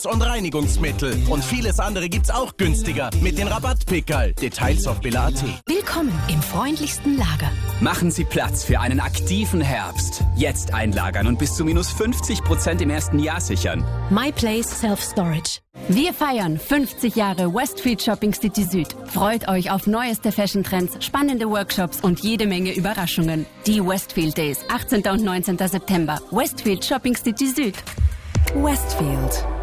und Reinigungsmittel. Und vieles andere gibt's auch günstiger mit den Rabattpickerl. Details auf billa.at. Willkommen im freundlichsten Lager. Machen Sie Platz für einen aktiven Herbst. Jetzt einlagern und bis zu minus 50% im ersten Jahr sichern. My Place Self Storage. Wir feiern 50 Jahre Westfield Shopping City Süd. Freut euch auf neueste Fashion-Trends, spannende Workshops und jede Menge Überraschungen. Die Westfield Days, 18. und 19. September. Westfield Shopping City Süd. Westfield.